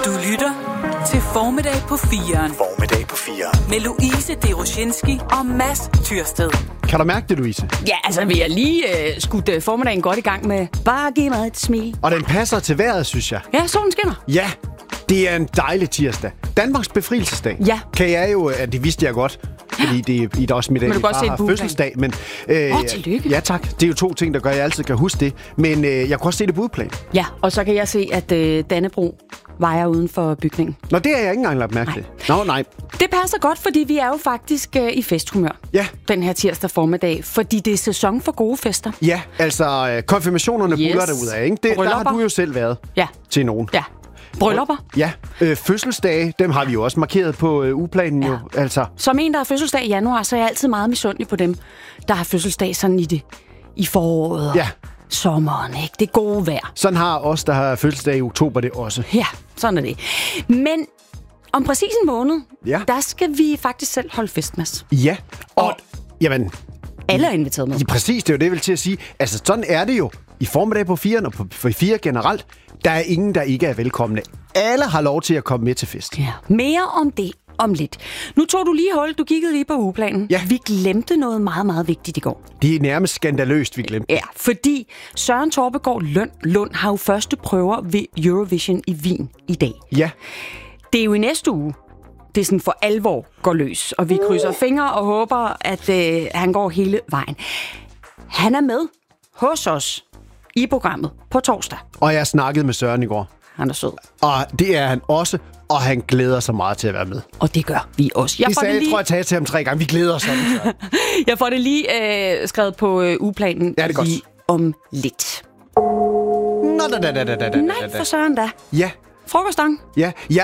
Du lytter til Formiddag på 4'eren. Formiddag på 4'eren. Med Louise Deroshinski og Mads Tyrsted. Kan du mærke det, Louise? Ja, altså vil jeg lige skudt formiddagen godt i gang med bare giv mig et smil. Og den passer til vejret, synes jeg. Ja, solen skinner. Ja, det er en dejlig tirsdag. Danmarks befrielsesdag. Ja. Kan jeg jo, det vidste jeg godt, fordi det er også mit har fødselsdag. Men, tillykke. Ja, tak. Det er jo to ting, der gør, at jeg altid kan huske det. Men jeg kunne også se det på udeplan. Ja, og så kan jeg se, at Dannebro vejer uden for bygningen. Nå, det har jeg ikke engang lagt mærke til. Nå, nej. Det passer godt, fordi vi er jo faktisk i festhumør. Ja. Den her tirsdag formiddag, fordi det er sæson for gode fester. Ja, altså konfirmationerne buller derudad, ikke? Der har du jo selv været til nogen. Ja. Bryllupper. Ja, fødselsdage, dem har vi jo også markeret på ugeplanen jo. Altså. Som en, der har fødselsdag i januar, så er jeg altid meget misundelig på dem, der har fødselsdag sådan i foråret. Ja. Sommeren, ikke? Det gode vejr. Sådan har os, der har fødselsdag i oktober, det også. Ja, sådan er det. Men om præcis en måned, der skal vi faktisk selv holde fest, Mads. Ja, og jamen... Alle er inviteret med. Ja, præcis, det er jo det, jeg vil til at sige. Altså, sådan er det jo. I formiddag på 4'eren og på 4 generelt, der er ingen, der ikke er velkomne. Alle har lov til at komme med til fest. Ja, mere om det om lidt. Nu tog du lige hul, du kiggede lige på ugeplanen. Ja. Vi glemte noget meget, meget vigtigt i går. Det er nærmest skandaløst, vi glemte. Ja, fordi Søren Torpegaard Lund har jo første prøver ved Eurovision i Wien i dag. Ja. Det er jo i næste uge, det sådan for alvor går løs, og vi krydser fingre og håber, at han går hele vejen. Han er med hos os i programmet på torsdag. Og jeg snakkede med Søren i går. Han er sød. Og det er han også, og han glæder sig meget til at være med. Og det gør vi også. Jeg tror, jeg tager til ham 3 gange. Vi glæder os sådan, Søren. Jeg får det lige skrevet på ugeplanen lige om lidt. Nej, for Søren da. Ja. Frokostang. Ja,